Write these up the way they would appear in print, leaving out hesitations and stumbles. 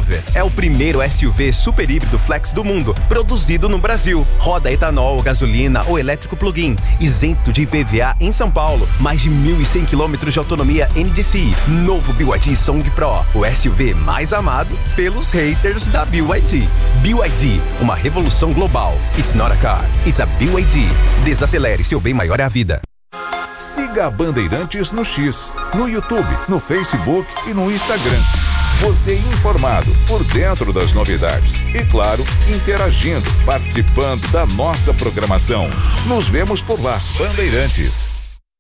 Lover é o primeiro SUV super híbrido flex do mundo, produzido no Brasil. Roda etanol, gasolina ou elétrico plug-in, isento de IPVA em São Paulo. Mais de 1.100 km de autonomia NDCi. Novo BYD Song Pro, o SUV mais amado pelos haters da BYD. BYD, uma revolução global. It's not a car, it's a BYD. Desacelere, seu bem maior é a vida. Siga a Bandeirantes no X, no YouTube, no Facebook e no Instagram. Você informado, por dentro das novidades. E claro, interagindo, participando da nossa programação. Nos vemos por lá, Bandeirantes.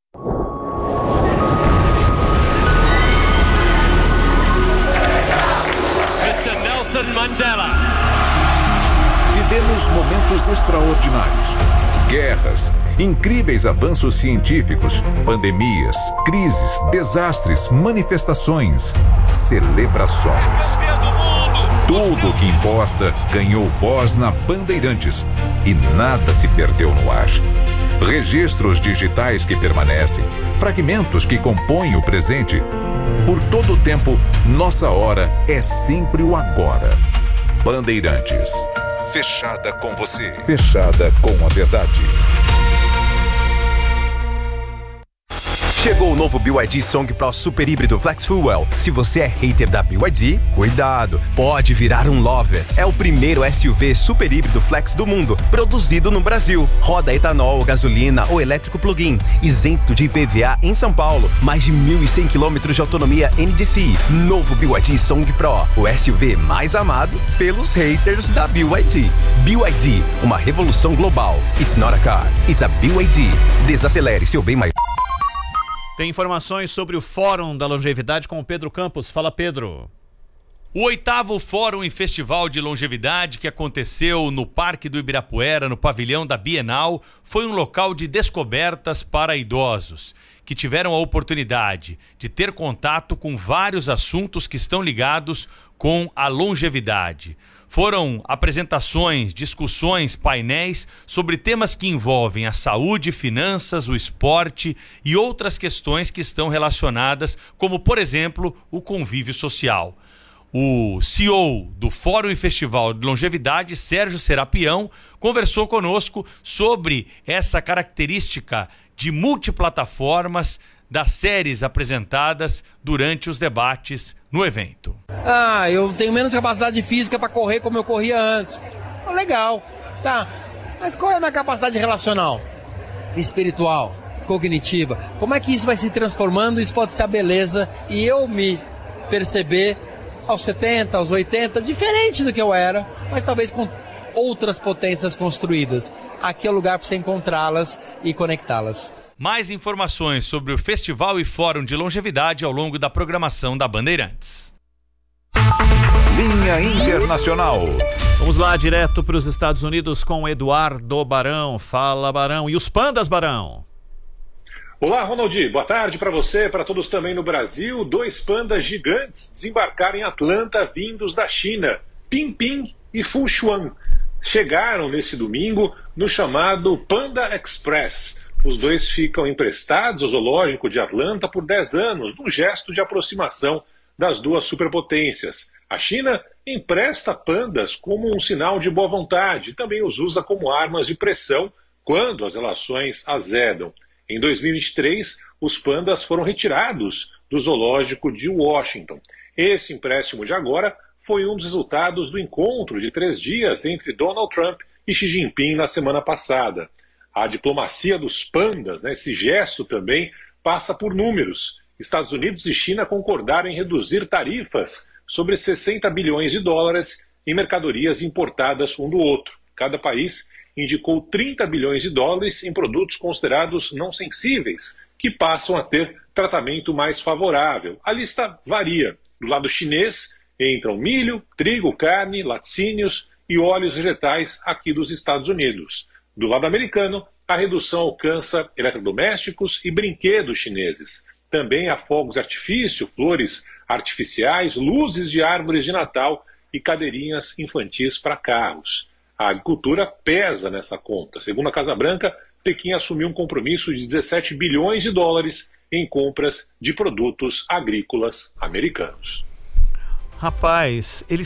Mr. Nelson Mandela. Vivemos momentos extraordinários. Guerras, incríveis avanços científicos, pandemias, crises, desastres, manifestações, celebrações. Tudo o que importa ganhou voz na Bandeirantes e nada se perdeu no ar. Registros digitais que permanecem, fragmentos que compõem o presente. Por todo o tempo, nossa hora é sempre o agora. Bandeirantes. Fechada com você. Fechada com a verdade. Chegou o novo BYD Song Pro Super Híbrido Flex Fuel. Se você é hater da BYD, cuidado, pode virar um lover. É o primeiro SUV super híbrido flex do mundo, produzido no Brasil. Roda etanol, gasolina ou elétrico plug-in, isento de IPVA em São Paulo. Mais de 1.100 km de autonomia NDCi. Novo BYD Song Pro, o SUV mais amado pelos haters da BYD. BYD, uma revolução global. It's not a car, it's a BYD. Desacelere, seu bem maior. Tem informações sobre o Fórum da Longevidade com o Pedro Campos. Fala, Pedro. O 8º Fórum e Festival de Longevidade, que aconteceu no Parque do Ibirapuera, no pavilhão da Bienal, foi um local de descobertas para idosos, que tiveram a oportunidade de ter contato com vários assuntos que estão ligados com a longevidade. Foram apresentações, discussões, painéis sobre temas que envolvem a saúde, finanças, o esporte e outras questões que estão relacionadas, como, por exemplo, o convívio social. O CEO do Fórum e Festival de Longevidade, Sérgio Serapião, conversou conosco sobre essa característica de multiplataformas das séries apresentadas durante os debates no evento. Eu tenho menos capacidade física para correr como eu corria antes. Legal, tá. Mas qual é a minha capacidade relacional, espiritual, cognitiva? Como é que isso vai se transformando? Isso pode ser a beleza e eu me perceber aos 70, aos 80, diferente do que eu era, mas talvez com outras potências construídas. Aqui é o lugar para você encontrá-las e conectá-las. Mais informações sobre o Festival e Fórum de Longevidade ao longo da programação da Bandeirantes. Linha Internacional. Vamos lá, direto para os Estados Unidos com Eduardo Barão. Fala, Barão. E os pandas, Barão? Olá, Ronaldi. Boa tarde para você, para todos também no Brasil. 2 pandas gigantes desembarcaram em Atlanta vindos da China. Ping Ping e Fu Xuan. Chegaram nesse domingo no chamado Panda Express. Os 2 ficam emprestados ao zoológico de Atlanta por 10 anos, num gesto de aproximação das 2 superpotências. A China empresta pandas como um sinal de boa vontade e também os usa como armas de pressão quando as relações azedam. Em 2023, os pandas foram retirados do zoológico de Washington. Esse empréstimo de agora foi um dos resultados do encontro de 3 dias entre Donald Trump e Xi Jinping na semana passada. A diplomacia dos pandas, esse gesto também, passa por números. Estados Unidos e China concordaram em reduzir tarifas sobre 60 bilhões de dólares em mercadorias importadas um do outro. Cada país indicou 30 bilhões de dólares em produtos considerados não sensíveis, que passam a ter tratamento mais favorável. A lista varia. Do lado chinês entram milho, trigo, carne, laticínios e óleos vegetais aqui dos Estados Unidos. Do lado americano, a redução alcança eletrodomésticos e brinquedos chineses. Também há fogos de artifício, flores artificiais, luzes de árvores de Natal e cadeirinhas infantis para carros. A agricultura pesa nessa conta. Segundo a Casa Branca, Pequim assumiu um compromisso de 17 bilhões de dólares em compras de produtos agrícolas americanos. Rapaz, eles